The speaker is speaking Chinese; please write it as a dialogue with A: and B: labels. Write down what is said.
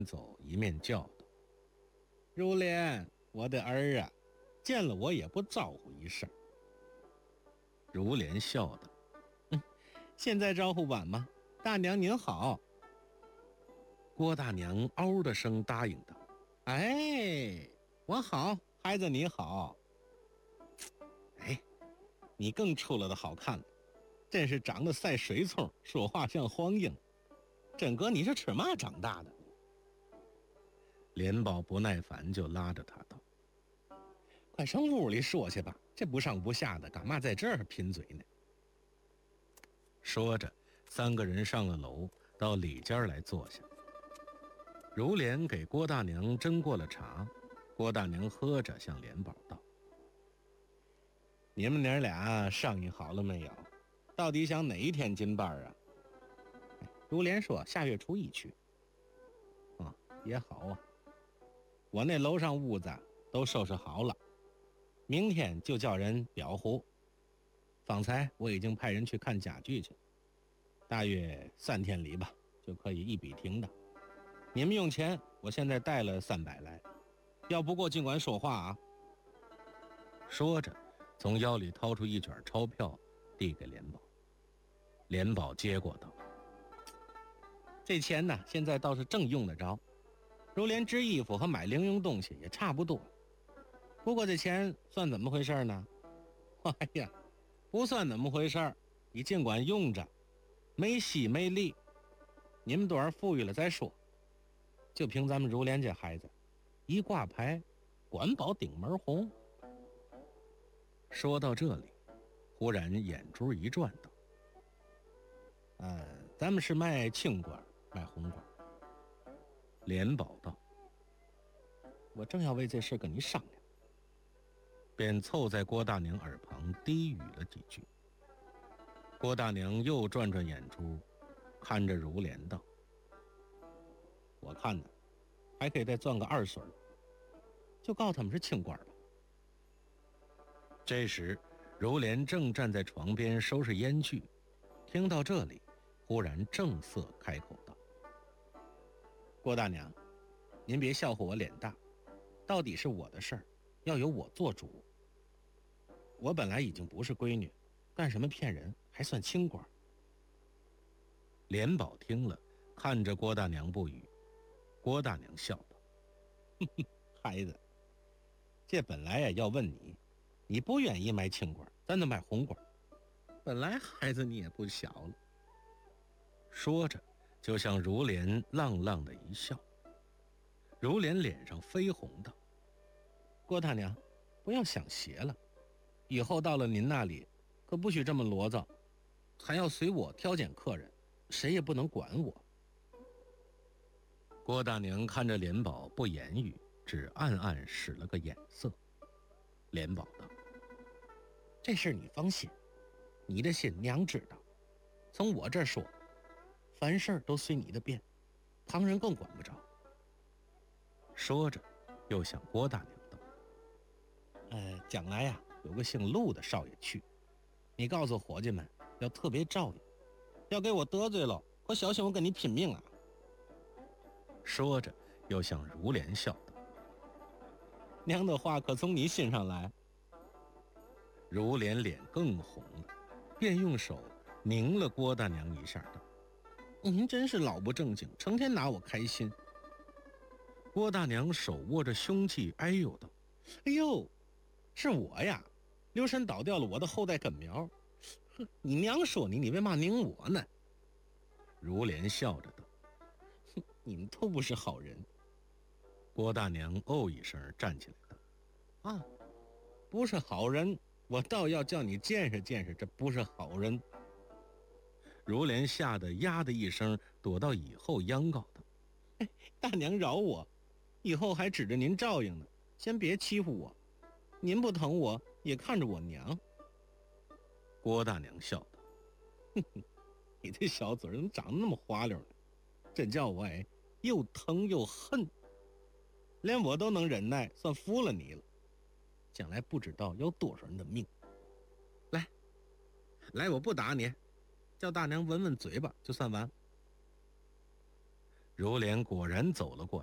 A: 走一面叫道：如莲，我的儿啊，见了我也不招呼一声。如莲笑道：现在招呼晚吗？大娘您好。郭大娘嗷的声答应道：哎，我好，孩子你好。哎，你更出了的好看了，真是长得赛水葱，说话像黄莺。真哥，你是吃嘛长大的？莲宝不耐烦就拉着他道：快上屋里说去吧，这不上不下的，干嘛在这儿贫嘴呢？说着，三个人上了楼，到里间来坐下。如莲给郭大娘斟过了茶，郭大娘喝着向莲宝道：你们娘俩商议好了没有？到底想哪一天进班啊？如莲说下月初1去。也好啊，我那楼上屋子都收拾好了，明天就叫人裱糊。方才我已经派人去看家具去，大约3天里吧，就可以一笔停当。你们用钱，我现在带了300来，要不过尽管说话啊。说着，从腰里掏出一卷钞票，递给莲宝。莲宝接过道：这钱呢，现在倒是正用得着，如连织衣服和买零用东西也差不多。不过这钱算怎么回事呢？哎呀，不算怎么回事，你尽管用着，没息没利。你们多少富裕了再说。就凭咱们如莲这孩子，一挂牌，管保顶门红。说到这里，忽然眼珠一转道：咱们是卖青官，卖红官。莲宝道：我正要为这事跟你商量。便凑在郭大娘耳旁低语了几句。郭大娘又转转眼珠，看着如莲道：我看呢，还可以再钻个2水，就告他们是清官吧。这时如莲正站在床边收拾烟具，听到这里，忽然正色开口道：郭大娘，您别笑话我脸大，到底是我的事儿，要由我做主。我本来已经不是闺女，干什么骗人，还算清官。莲宝听了，看着郭大娘不语。郭大娘笑道：孩子，这本来呀要问你，你不愿意卖青官，咱就卖红官。本来孩子你也不小了。说着，就向如莲浪浪的一笑。如莲脸上绯红道：郭大娘，不要想邪了，以后到了您那里，可不许这么骡子，还要随我挑拣客人，谁也不能管我。郭大娘看着莲宝不言语，只暗暗使了个眼色。莲宝道：这事你放心，你的心娘知道，从我这儿说，凡事都随你的便，旁人更管不着。说着，又向郭大娘道：将来呀，有个姓陆的少爷去，你告诉伙计们要特别照应，要给我得罪了，可小心我跟你拼命啊。说着，又向如莲笑道：娘的话可从你心上来。如莲脸更红了，便用手拧了郭大娘一下道：您真是老不正经，成天拿我开心。郭大娘手握着凶器，哎呦道：哎呦，是我呀，留神倒掉了我的后代根苗。你娘说你为嘛拧我呢？如莲笑着道：你们都不是好人。郭大娘哦一声站起来道：不是好人，我倒要叫你见识见识，这不是好人。如莲吓得呀的一声躲到以后，央告道：大娘饶我，以后还指着您照应呢，先别欺负我，您不疼我也看着我娘。郭大娘笑道：你这小嘴怎么长得那么滑溜呢？真叫我又疼又恨，连我都能忍耐，算服了你了。将来不知道要多少人的命。来，我不打你，叫大娘闻闻嘴巴就算完。 如莲果然走了过来。